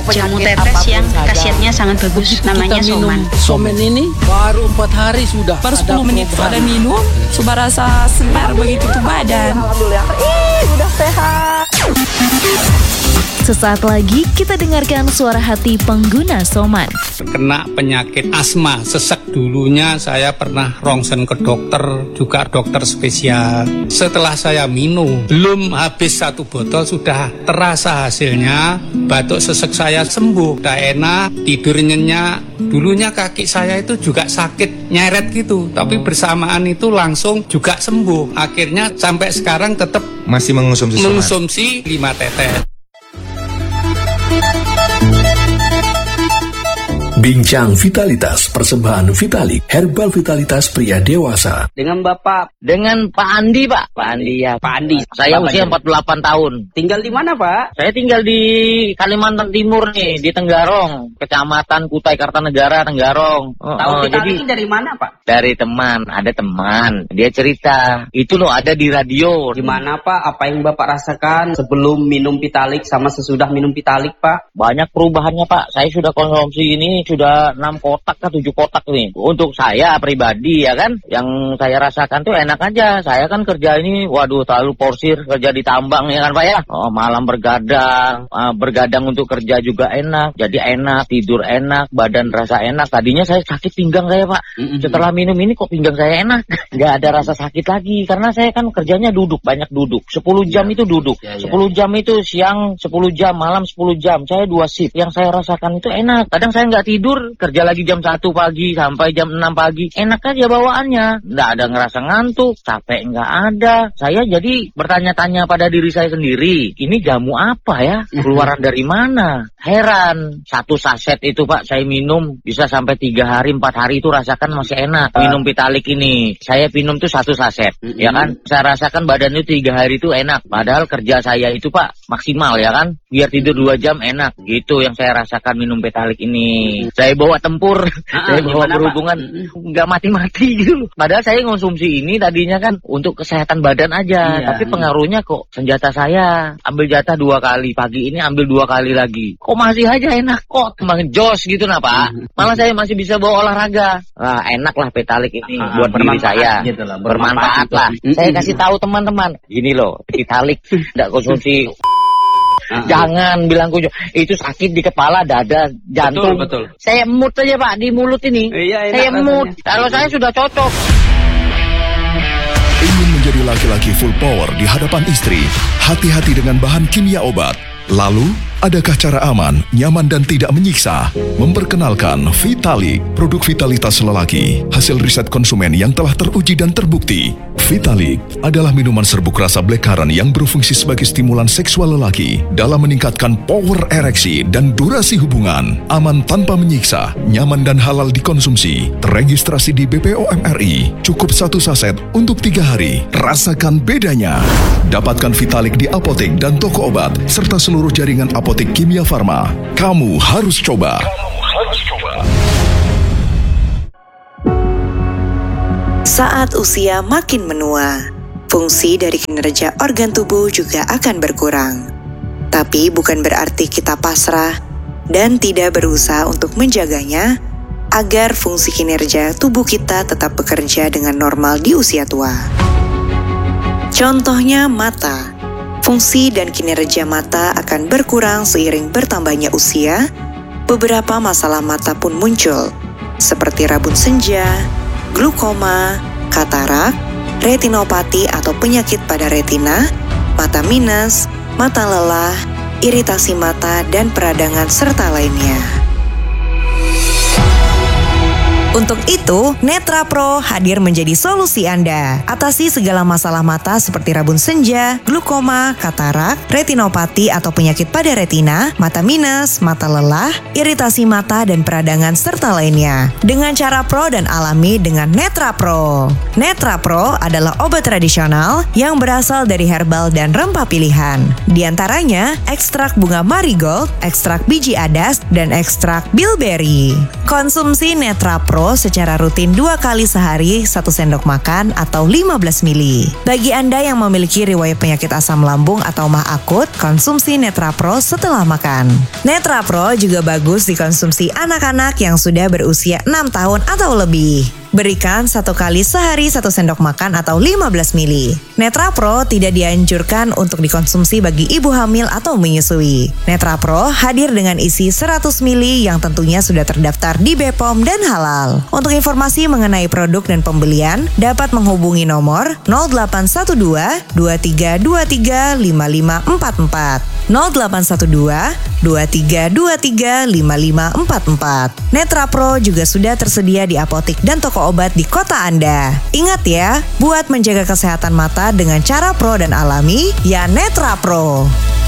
Jamu tetes yang khasiatnya sangat bagus, namanya Soman. Somen ini baru 4 hari sudah. Baru 10 menit sudah minum, sudah rasa segar begitu tuh badan. Alhamdulillah, udah sehat. Sesaat lagi kita dengarkan suara hati pengguna Soman. Kena penyakit asma, sesek dulunya saya pernah rongsen ke dokter, juga dokter spesial. Setelah saya minum, belum habis 1 botol sudah terasa hasilnya. Batuk sesek saya sembuh, udah enak, tidur nyenyak. Dulunya kaki saya itu juga sakit, nyeret gitu. Tapi bersamaan itu langsung juga sembuh. Akhirnya sampai sekarang tetap masih mengonsumsi 5 tetes. Bincang Vitalitas, persembahan Vitalik, herbal vitalitas pria dewasa. Dengan Pak Andi, Pak. Pak Andi ya. Pak Andi. Saya usia 48 tahun. Tinggal di mana, Pak? Saya tinggal di Kalimantan Timur nih, di Tenggarong, Kecamatan Kutai Kartanegara, Tenggarong. Tahu Vitalik dari mana, Pak? Dari teman, ada teman. Dia cerita, itu loh ada di radio. Gimana, Pak? Apa yang Bapak rasakan sebelum minum Vitalik sama sesudah minum Vitalik, Pak? Banyak perubahannya, Pak. Saya sudah konsumsi ini sudah 6 kotak atau 7 kotak nih. Untuk saya pribadi ya kan, yang saya rasakan tuh enak aja. Saya kan kerja ini, waduh terlalu porsir, kerja di tambang ya kan Pak ya. Malam bergadang untuk kerja juga enak. Jadi enak, tidur enak, badan rasa enak. Tadinya saya sakit pinggang saya Pak. Setelah minum ini kok pinggang saya enak. Nggak ada rasa sakit lagi. Karena saya kan kerjanya duduk, banyak duduk. 10 jam itu duduk. 10 jam itu siang 10 jam, malam 10 jam. Saya 2 shift. Yang saya rasakan itu enak. Kadang saya nggak tidur, kerja lagi jam 1 pagi sampai jam 6 pagi. Enak aja bawaannya. Nggak ada ngerasa ngantuk, capek nggak ada. Saya jadi bertanya-tanya pada diri saya sendiri, ini jamu apa ya? Keluaran dari mana? Heran. 1 saset itu Pak, saya minum bisa sampai 3 hari, 4 hari itu rasakan masih enak. Minum Vitalik ini. Saya minum tuh 1 saset. Ya kan? Saya rasakan badan itu 3 hari itu enak. Padahal kerja saya itu Pak, maksimal ya kan? Biar tidur 2 jam enak. Gitu yang saya rasakan minum Vitalik ini. Saya bawa tempur, saya bawa berhubungan, nggak mati-mati gitu. Padahal saya konsumsi ini tadinya kan untuk kesehatan badan aja, tapi pengaruhnya kok senjata saya ambil jatah 2 kali, pagi ini ambil 2 kali lagi. Kok masih aja enak kok, makin jos gitu nah Pak. Malah saya masih bisa bawa olahraga. Nah, enak lah Vitalik ini buat diri saya, gitu lah, bermanfaat lah. Saya kasih tahu teman-teman, gini loh, Vitalik nggak konsumsi. Jangan bilang itu sakit di kepala, dada, jantung. Betul. Saya emut aja Pak di mulut ini. Saya emut. Kalau saya sudah cocok. Ingin menjadi laki-laki full power di hadapan istri? Hati-hati dengan bahan kimia obat. Lalu, adakah cara aman, nyaman dan tidak menyiksa? Memperkenalkan Vitalik, produk vitalitas lelaki, hasil riset konsumen yang telah teruji dan terbukti. Vitalik adalah minuman serbuk rasa black currant yang berfungsi sebagai stimulan seksual lelaki dalam meningkatkan power ereksi dan durasi hubungan. Aman tanpa menyiksa, nyaman dan halal dikonsumsi. Terregistrasi di BPOM RI. Cukup 1 saset untuk 3 hari. Rasakan bedanya. Dapatkan Vitalik di apotek dan toko obat serta seluruh jaringan apotek Kimia Farma. Kamu harus coba. Saat usia makin menua, fungsi dari kinerja organ tubuh juga akan berkurang. Tapi bukan berarti kita pasrah dan tidak berusaha untuk menjaganya agar fungsi kinerja tubuh kita tetap bekerja dengan normal di usia tua. Contohnya mata. Fungsi dan kinerja mata akan berkurang seiring bertambahnya usia. Beberapa masalah mata pun muncul, seperti rabun senja, glukoma, katarak, retinopati atau penyakit pada retina, mata minus, mata lelah, iritasi mata, dan peradangan serta lainnya. Untuk itu, Netra Pro hadir menjadi solusi Anda. Atasi segala masalah mata seperti rabun senja, glukoma, katarak, retinopati atau penyakit pada retina, mata minus, mata lelah, iritasi mata dan peradangan serta lainnya. Dengan cara pro dan alami dengan Netra Pro. Netra Pro adalah obat tradisional yang berasal dari herbal dan rempah pilihan. Di antaranya, ekstrak bunga marigold, ekstrak biji adas, dan ekstrak bilberry. Konsumsi Netra Pro Pro secara rutin 2 kali sehari 1 sendok makan atau 15 mili. Bagi Anda yang memiliki riwayat penyakit asam lambung atau MAH akut, konsumsi Netra Pro setelah makan. Netra Pro juga bagus dikonsumsi anak-anak yang sudah berusia 6 tahun atau lebih. Berikan 1 kali sehari 1 sendok makan atau 15 mili. Netra Pro tidak dianjurkan untuk dikonsumsi bagi ibu hamil atau menyusui. Netra Pro hadir dengan isi 100 mili yang tentunya sudah terdaftar di BPOM dan halal. Untuk informasi mengenai produk dan pembelian, dapat menghubungi nomor 0812 2323 5544. 0812 2323 5544. Netra Pro juga sudah tersedia di apotik dan toko obat di kota Anda. Ingat ya, buat menjaga kesehatan mata dengan cara pro dan alami, ya Netra Pro.